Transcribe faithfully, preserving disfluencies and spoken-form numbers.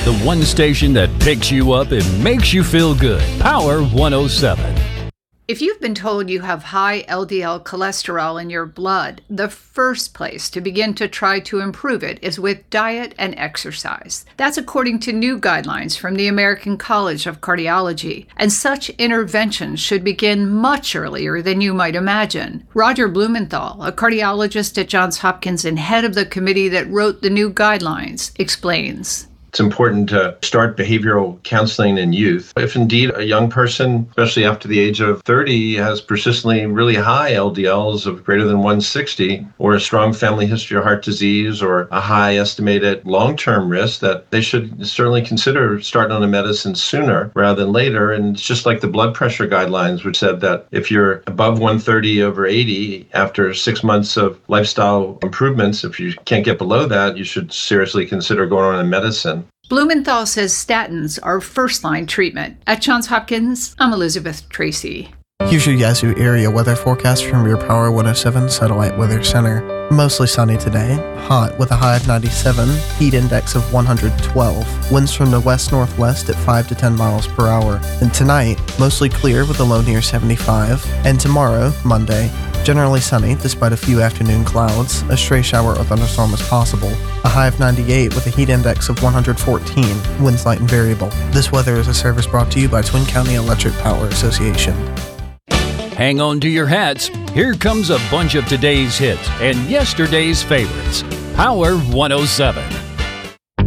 The one station that picks you up and makes you feel good. Power one oh seven. If you've been told you have high L D L cholesterol in your blood, the first place to begin to try to improve it is with diet and exercise. That's according to new guidelines from the American College of Cardiology, and such interventions should begin much earlier than you might imagine. Roger Blumenthal, a cardiologist at Johns Hopkins and head of the committee that wrote the new guidelines, explains. It's important to start behavioral counseling in youth. If indeed a young person, especially after the age of thirty, has persistently really high L D Ls of greater than one sixty, or a strong family history of heart disease, or a high estimated long-term risk, that they should certainly consider starting on a medicine sooner rather than later. And it's just like the blood pressure guidelines, which said that if you're above one thirty over eighty, after six months of lifestyle improvements, if you can't get below that, you should seriously consider going on a medicine. Blumenthal says statins are first-line treatment. At Johns Hopkins, I'm Elizabeth Tracy. Here's your Yazoo area weather forecast from your Power one oh seven Satellite Weather Center. Mostly sunny today, hot with a high of ninety-seven, heat index of one hundred twelve, winds from the west-northwest at five to ten miles per hour. And tonight, mostly clear with a low near seventy-five. And tomorrow, Monday, generally sunny despite a few afternoon clouds. A stray shower or thunderstorm is possible. A high of ninety-eight with a heat index of one hundred fourteen, winds light and variable. This weather is a service brought to you by Twin County Electric Power Association. Hang on to your hats. Here comes a bunch of today's hits and yesterday's favorites. Power one oh seven.